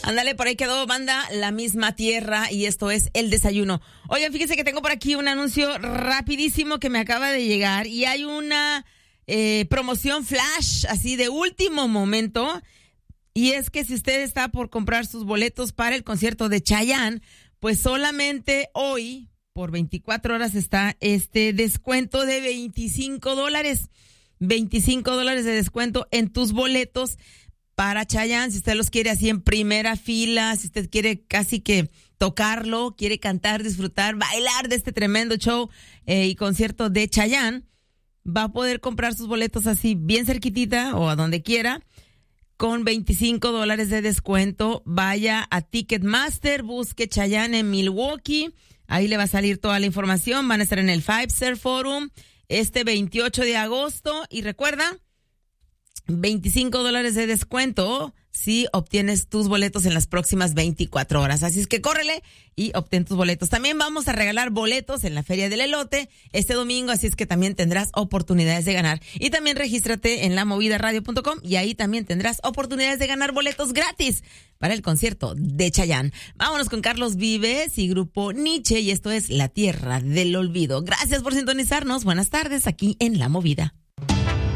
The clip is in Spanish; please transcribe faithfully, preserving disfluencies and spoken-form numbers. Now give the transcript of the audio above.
Ándale, por ahí quedó, banda, La Misma Tierra, y esto es El Desayuno. Oigan, fíjense que tengo por aquí un anuncio rapidísimo que me acaba de llegar y hay una eh, promoción flash, así de último momento, y es que si usted está por comprar sus boletos para el concierto de Chayanne, pues solamente hoy, por veinticuatro horas, está este descuento de veinticinco dólares. veinticinco dólares de descuento en tus boletos para Chayanne, si usted los quiere así en primera fila, si usted quiere casi que tocarlo, quiere cantar, disfrutar, bailar de este tremendo show eh, y concierto de Chayanne, va a poder comprar sus boletos así bien cerquitita o a donde quiera, con veinticinco dólares de descuento. Vaya a Ticketmaster, busque Chayanne en Milwaukee, ahí le va a salir toda la información. Van a estar en el Five Star Forum este veintiocho de agosto y recuerda, veinticinco dólares de descuento si obtienes tus boletos en las próximas veinticuatro horas. Así es que córrele y obtén tus boletos. También vamos a regalar boletos en la Feria del Elote este domingo, así es que también tendrás oportunidades de ganar. Y también regístrate en la movida radio punto com y ahí también tendrás oportunidades de ganar boletos gratis para el concierto de Chayanne. Vámonos con Carlos Vives y Grupo Nietzsche, y esto es La Tierra del Olvido. Gracias por sintonizarnos. Buenas tardes aquí en La Movida.